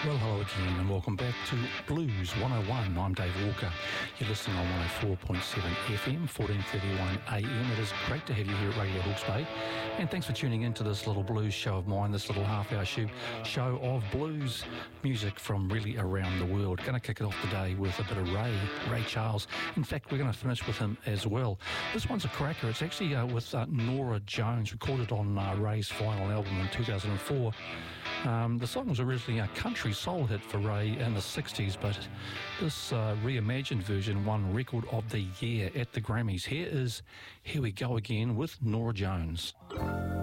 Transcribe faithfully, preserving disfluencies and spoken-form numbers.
Well, hello again and welcome back to Blues one oh one. I'm Dave Walker. You're listening on one oh four point seven F M, fourteen thirty-one A M. It is great to have you here at Radio Hawke's Bay. And thanks for tuning in to this little blues show of mine, this little half-hour show, show of blues music from really around the world. Going to kick it off today with a bit of Ray, Ray Charles. In fact, we're going to finish with him as well. This one's a cracker. It's actually uh, with uh, Norah Jones, recorded on uh, Ray's final album in two thousand four. Um, the song was originally a country soul hit for Ray in the sixties, but this uh, reimagined version won Record of the Year at the Grammys. Here is Here We Go Again with Norah Jones.